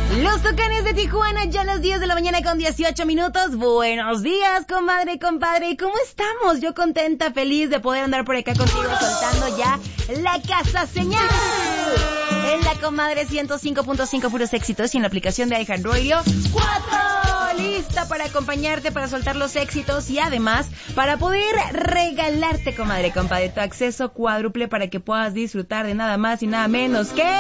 Los Tucanes de Tijuana, ya a las 10 de la mañana con 18 minutos. Buenos días, comadre y compadre. ¿Cómo estamos? Yo contenta, feliz de poder andar por acá contigo soltando ya la casa señal. En la comadre 105.5 puros éxitos y en la aplicación de iHeartRadio 4. Lista para acompañarte, para soltar los éxitos y además para poder regalarte, comadre, compadre, tu acceso cuádruple para que puedas disfrutar de nada más y nada menos que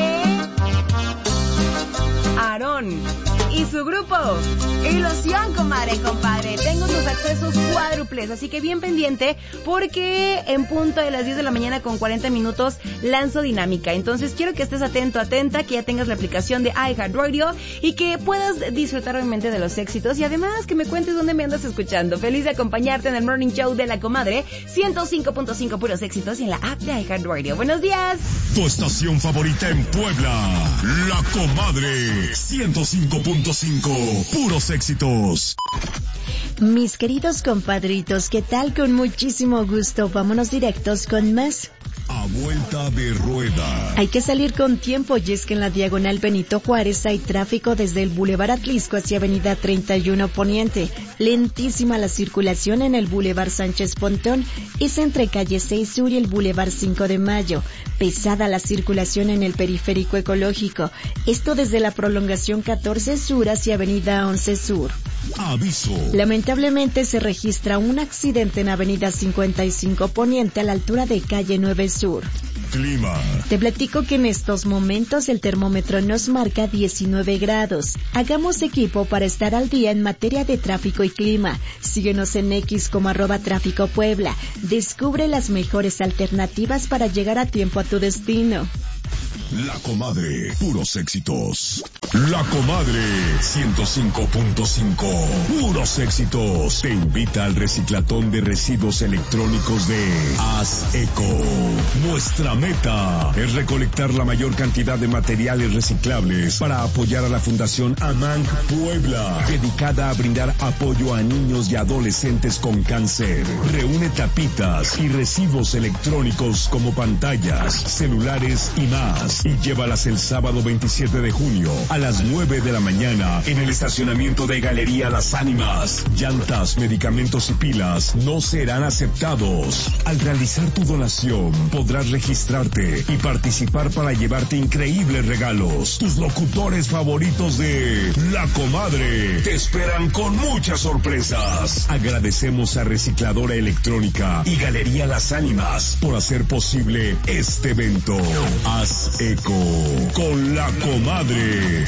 Aarón y su grupo Ilusión, comadre, compadre. Tengo tus accesos cuádruples, así que bien pendiente porque en punto de las 10 de la mañana con 40 minutos lanzo dinámica. Entonces quiero que estés atento, atenta, que ya tengas la aplicación de iHeartRadio y que puedas disfrutar obviamente de los éxitos y además que me cuentes dónde me andas escuchando. Feliz de acompañarte en el Morning Show de la comadre 105.5 puros éxitos y en la app de iHeartRadio. Buenos días. Tu estación favorita en Puebla, La Comadre 105.5 puros éxitos. Mis queridos compadritos, ¿qué tal? Con muchísimo gusto, vámonos directos con más. A vuelta de rueda. Hay que salir con tiempo y es que en la diagonal Benito Juárez hay tráfico desde el Boulevard Atlisco hacia Avenida 31 Poniente. Lentísima la circulación en el Boulevard Sánchez Pontón, es entre calle 6 Sur y el Boulevard 5 de Mayo. Pesada la circulación en el Periférico Ecológico, esto desde la prolongación 14 Sur hacia Avenida 11 Sur. Aviso. Lamentablemente se registra un accidente en Avenida 55 Poniente a la altura de calle 9 Sur. Clima. Te platico que en estos momentos el termómetro nos marca 19 grados. Hagamos equipo para estar al día en materia de tráfico y clima. Síguenos en X como @Tráfico Puebla. Descubre las mejores alternativas para llegar a tiempo a tu destino. La Comadre, puros éxitos. La Comadre 105.5 puros éxitos. Te invita al reciclatón de residuos electrónicos de Haz Eco. Nuestra meta es recolectar la mayor cantidad de materiales reciclables para apoyar a la Fundación AMANC Puebla, dedicada a brindar apoyo a niños y adolescentes con cáncer. Reúne tapitas y residuos electrónicos como pantallas, celulares y más, y llévalas el sábado 27 de junio a las 9 de la mañana en el estacionamiento de Galería Las Ánimas. Llantas, medicamentos y pilas no serán aceptados. Al realizar tu donación podrás registrarte y participar para llevarte increíbles regalos. Tus locutores favoritos de La Comadre te esperan con muchas sorpresas. Agradecemos a Recicladora Electrónica y Galería Las Ánimas por hacer posible este evento. Haz Eco con La Comadre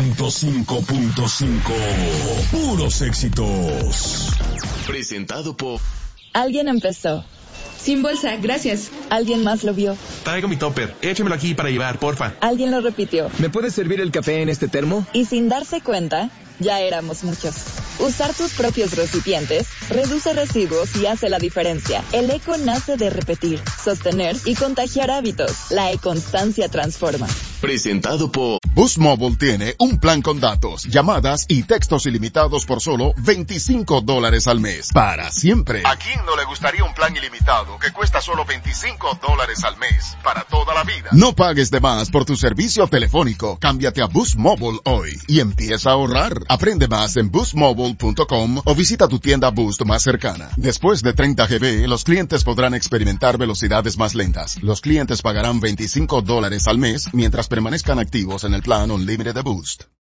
105.5 puros éxitos. Presentado por... Alguien empezó. Sin bolsa, gracias. Alguien más lo vio. Traigo mi topper. Échemelo aquí para llevar, porfa. Alguien lo repitió. ¿Me puedes servir el café en este termo? Y sin darse cuenta, ya éramos muchos. Usar tus propios recipientes reduce residuos y hace la diferencia. El eco nace de repetir, sostener y contagiar hábitos. La e-constancia transforma. Presentado por... Boost Mobile tiene un plan con datos, llamadas y textos ilimitados por solo $25 al mes. Para siempre. ¿A quién no le gustaría un plan ilimitado que cuesta solo $25 al mes? Para toda la vida. No pagues de más por tu servicio telefónico. Cámbiate a Boost Mobile hoy y empieza a ahorrar. Aprende más en boostmobile.com o visita tu tienda Boost más cercana. Después de 30 GB, los clientes podrán experimentar velocidades más lentas. Los clientes pagarán $25 al mes mientras permanezcan activos en el plan Unlimited de Boost.